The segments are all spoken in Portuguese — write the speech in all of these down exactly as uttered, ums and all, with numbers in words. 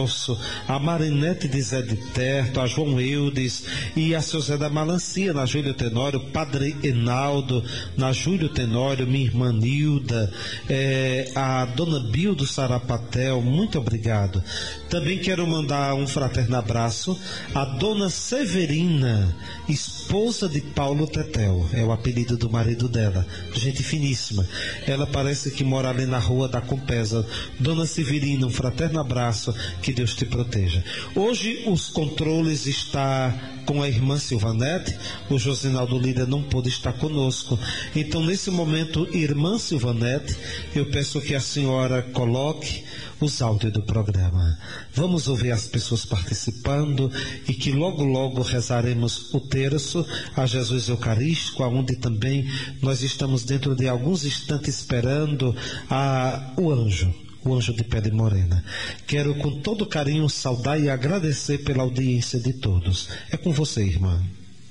Celso, a Marinete de Zé de Terto, a João Eudes e a seu Zé da Malancia, na Júlio Tenório, Padre Enaldo, na Júlio Tenório, minha irmã Nilda, é, a Dona Bio do Sarapatel, muito obrigado. Também quero mandar um fraterno abraço à Dona Severina, esposa de Paulo Tetel, é o apelido do marido dela, gente finíssima. Ela parece que mora ali na rua da Compesa. Dona Severina, um fraterno abraço, que Deus te proteja. Hoje os controles está com a irmã Silvanete, o Josinaldo Lira não pôde estar conosco. Então, nesse momento, irmã Silvanete, eu peço que a senhora coloque os áudios do programa. Vamos ouvir as pessoas participando e que logo, logo rezaremos o terço a Jesus Eucarístico, onde também nós estamos dentro de alguns instantes esperando a, o anjo. O anjo de pele morena. Quero com todo carinho saudar e agradecer pela audiência de todos. É com você, irmã.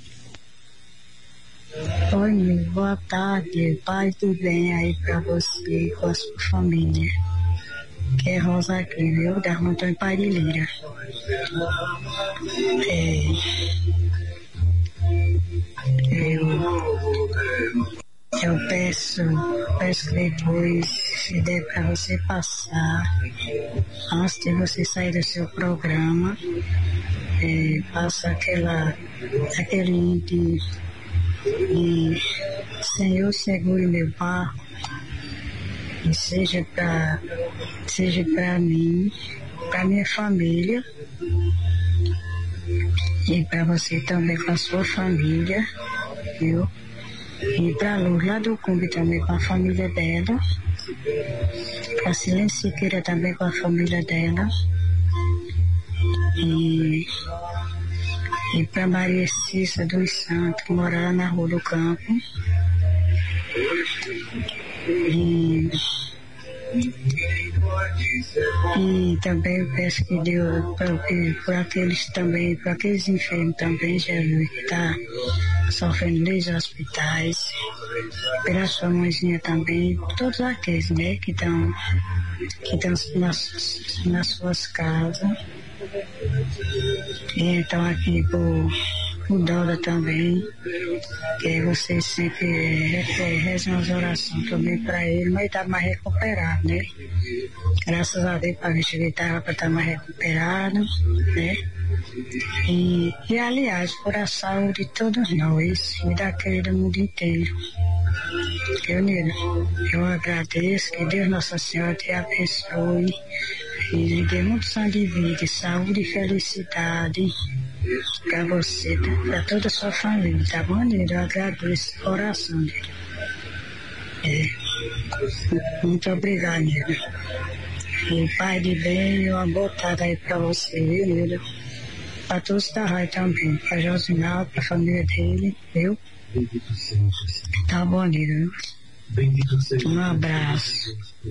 Oi, meu, boa tarde, paz do bem aí pra você e com a sua família. Que é Rosa aqui, viu? Da Antônio Parilheira. É... Eu... Eu peço, peço que depois, se der para você passar, antes de você sair do seu programa, é, passa aquela, aquele link de, de Senhor, segure meu barco, e seja para seja para mim, para minha família, e para você também com a sua família, viu? E para Luz lá do Cumbi também com a família dela, para Silêncio Siqueira também com a família dela, e, e para Maria Cissa dos Santos, que mora lá na Rua do Campo, e, e também peço que Deus, por aqueles também, por aqueles enfermos também, Jesus, que está sofrendo nos hospitais, pela sua mãezinha também, por todos aqueles, né, que estão que estão nas, nas suas casas. E então aqui por, por Dora também, que você sempre é, é, reza umas orações também para ele, mas ele está mais recuperado, né? Graças a Deus, para ver se ele estava para estar mais recuperado, né? E, e aliás, por a saúde de todos nós e daquele do mundo inteiro. Eu, eu agradeço, que Deus Nossa Senhora te abençoe e lhe dê muitos anos de vida, saúde e felicidade para você, para toda a sua família, tá bom, Nilo? Eu agradeço o coração dele. É. Muito obrigado, Nilo. E pai de bem, uma boa tarde aí para você, viu, Nilo? Para todos da rádio também, para Josinaldo, para a família dele, viu? Tá bom, Nilo. Um abraço.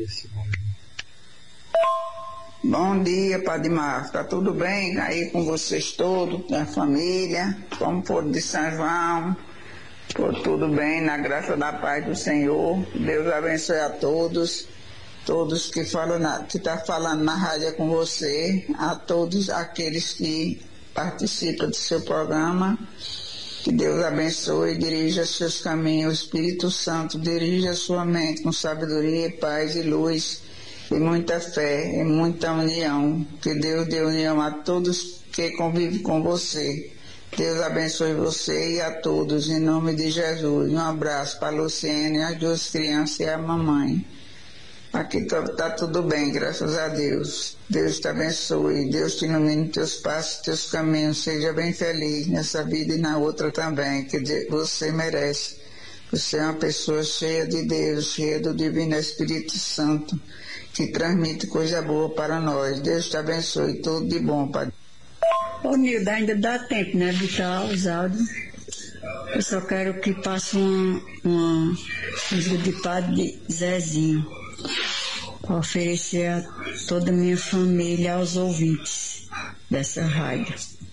Bom dia, Padre Marcos. Tá tudo bem aí com vocês todos, com a família? Como for de São João? Por tudo bem, na graça da paz do Senhor. Deus abençoe a todos. Todos que falam na, que tá falando na rádio com você. A todos aqueles que participam do seu programa. Que Deus abençoe e dirija seus caminhos. O Espírito Santo dirija sua mente com sabedoria, paz e luz. E muita fé, e muita união. Que Deus dê união a todos que convivem com você. Deus abençoe você e a todos, em nome de Jesus. Um abraço para a Luciene, as duas crianças e a mamãe. Aqui está tá tudo bem, graças a Deus. Deus te abençoe, Deus te ilumine teus passos, teus caminhos. Seja bem feliz nessa vida e na outra também, que você merece. Você é uma pessoa cheia de Deus, cheia do Divino Espírito Santo, que transmite coisa boa para nós. Deus te abençoe, tudo de bom, Pai. Ô, Nilda, ainda dá tempo, né, de estar os áudios. Eu só quero que passe uma, uma música de Padre Zezinho, para oferecer a toda a minha família, aos ouvintes dessa rádio.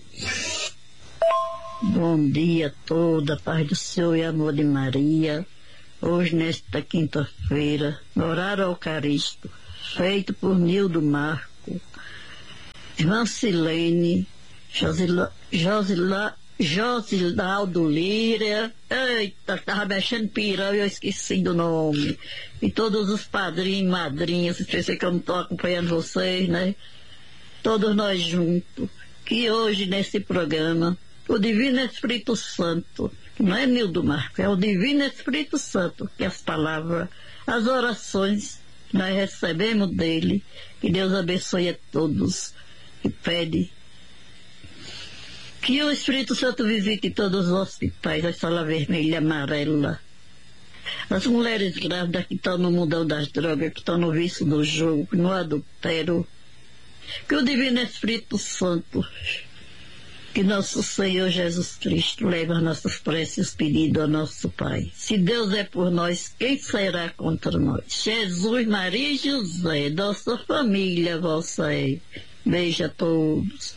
Bom dia a toda, paz do Senhor e amor de Maria. Hoje, nesta quinta-feira, no horário eucarístico, feito por Nildo Marco, irmã Silene, Josila, Josila, Josildo Lira, eita, estava mexendo pirão e eu esqueci do nome. E todos os padrinhos, madrinhas, esqueci que eu não estou acompanhando vocês, né? Todos nós juntos, que hoje nesse programa, o Divino Espírito Santo, que não é Nildo Marco, é o Divino Espírito Santo, que as palavras, as orações que nós recebemos dele, que Deus abençoe a todos, e pede que o Espírito Santo visite todos os hospitais, a Sala Vermelha e Amarela. As mulheres grávidas que estão no mundão das drogas, que estão no vício do jogo, no adultério. Que o Divino Espírito Santo, que nosso Senhor Jesus Cristo leve as nossas preces pedidos ao nosso Pai. Se Deus é por nós, quem será contra nós? Jesus, Maria e José, nossa família, vossa é. Beijo a todos.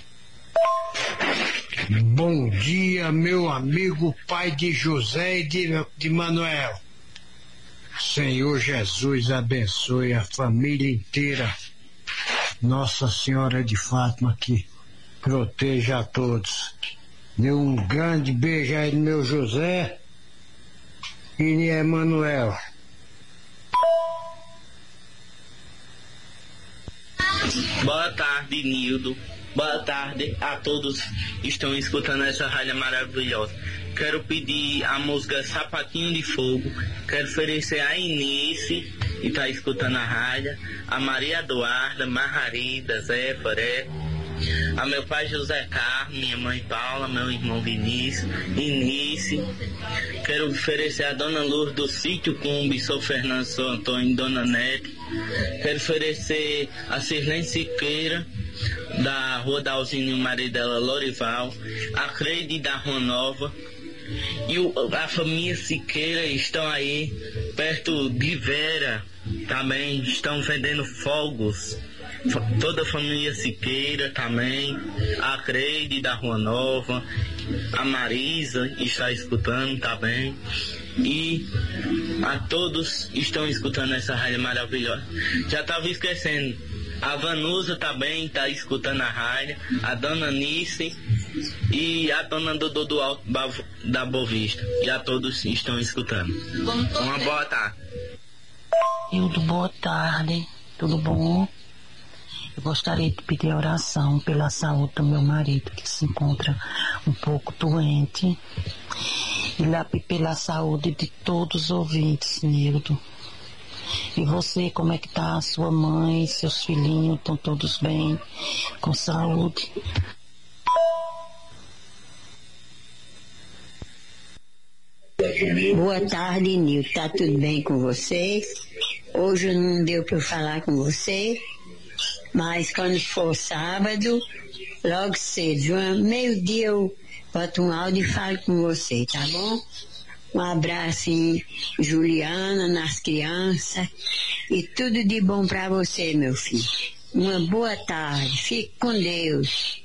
Bom dia, meu amigo pai de José e de, de Manuel. Senhor Jesus abençoe a família inteira. Nossa Senhora de Fátima que proteja a todos. Dê um grande beijo aí no meu José e em Emanuel. Boa tarde, Nildo. Boa tarde a todos que estão escutando essa rádio maravilhosa. Quero pedir a música Sapatinho de Fogo. Quero oferecer a Inês, que está escutando a rádio, a Maria Eduarda, Margarida, Zé, Paré, a meu pai José Carlos, minha mãe Paula, meu irmão Vinícius, Inês. Quero oferecer a Dona Lourdes do Sítio Cumbi, sou Fernando, sou Antônio, Dona Nete. Quero oferecer a Sirlene Siqueira, da Rua da Alzina e o marido dela, Lorival, a Creide da Rua Nova, e o, a família Siqueira estão aí perto de Vera, também estão vendendo fogos. Toda a família Siqueira também, a Creide da Rua Nova, a Marisa está escutando também, e a todos estão escutando essa rádio maravilhosa. Já estava esquecendo, a Vanusa também está escutando a rádio, a Dona Nice e a Dona Dodô do Alto da Bovista. Já todos estão escutando. Uma boa tarde. Hildo, boa tarde. Tudo bom? Eu gostaria de pedir oração pela saúde do meu marido, que se encontra um pouco doente. E lá pela saúde de todos os ouvintes, Nildo. E você, como é que tá? A sua mãe, seus filhinhos, estão todos bem? Com saúde? Boa tarde, Nildo. Tá tudo bem com você? Hoje não deu para eu falar com você, mas quando for sábado, logo cedo, meio-dia eu boto um áudio e falo com você, tá bom? Um abraço em Juliana, nas crianças, e tudo de bom para você, meu filho. Uma boa tarde, fique com Deus.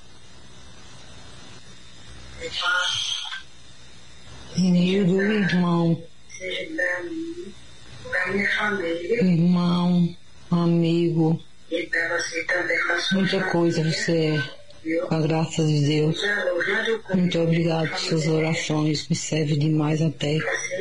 Nildo, irmão, irmão, amigo, muita coisa você é. Com a graça de Deus. Muito obrigado por suas orações. Me serve demais até. Eu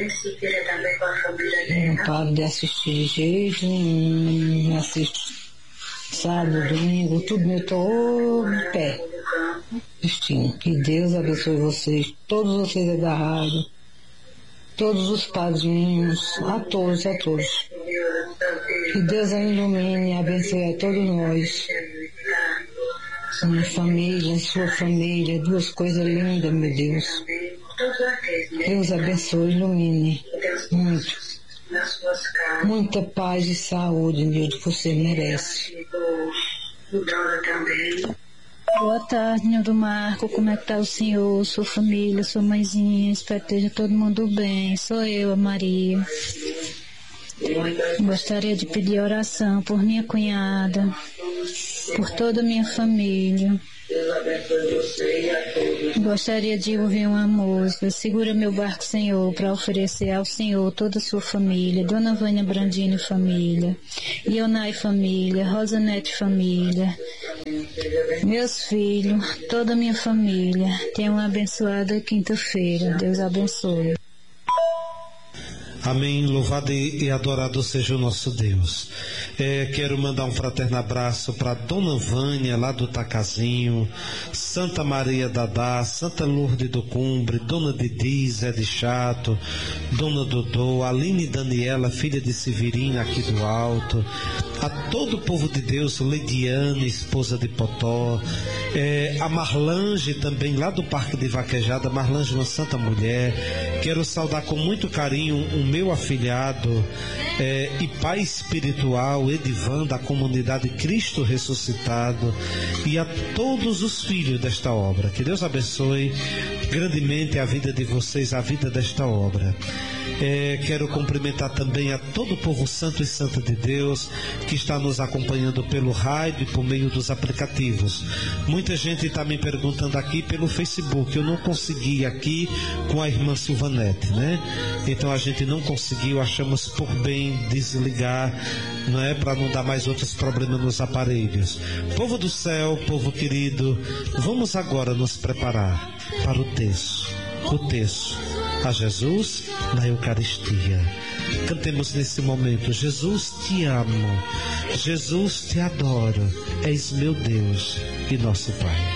não paro de assistir de jeito nenhum. Assisto sábado, domingo, tudo. Eu estou de pé. Assistindo. Que Deus abençoe vocês. Todos vocês é da rádio. Todos os padrinhos. A todos, a todos. Que Deus a ilumine e abençoe a todos nós. Minha família, sua família, duas coisas lindas, meu Deus. Deus abençoe, ilumine muito. Muita paz e saúde, Nildo, que você merece. Boa tarde, Nildo Marco. Como é que tá o senhor, sua família, sua mãezinha? Espero que esteja todo mundo bem. Sou eu, a Maria. Gostaria de pedir oração por minha cunhada, por toda a minha família. Gostaria de ouvir uma música, Segura Meu Barco, Senhor, para oferecer ao Senhor toda a sua família, Dona Vânia Brandini família, Ionai família, Rosanete família, meus filhos, toda a minha família. Tenha uma abençoada quinta-feira. Deus abençoe. Amém, louvado e adorado seja o nosso Deus. É, quero mandar um fraterno abraço para Dona Vânia, lá do Tacazinho, Santa Maria Dadá, Santa Lourdes do Cumbre, Dona Didi, Zé de Chato, Dona Dodô, Aline Daniela, filha de Severina, aqui do Alto, a todo o povo de Deus, Leidiane, esposa de Potó, é, a Marlange também, lá do Parque de Vaquejada, Marlange, uma santa mulher. Quero saudar com muito carinho o meu afilhado é, e pai espiritual Edivan, da comunidade Cristo Ressuscitado, e a todos os filhos desta obra. Que Deus abençoe grandemente a vida de vocês, a vida desta obra. É, quero cumprimentar também a todo o povo santo e santa de Deus que está nos acompanhando pelo rádio e por meio dos aplicativos. Muita gente está me perguntando aqui pelo Facebook. Eu não consegui aqui com a irmã Silvanete, né? Então a gente não conseguiu, achamos por bem desligar, não é, para não dar mais outros problemas nos aparelhos. Povo do céu, povo querido, vamos agora nos preparar para o terço. O terço a Jesus na Eucaristia. Cantemos nesse momento: Jesus, te amo, Jesus, te adoro, és meu Deus e nosso Pai.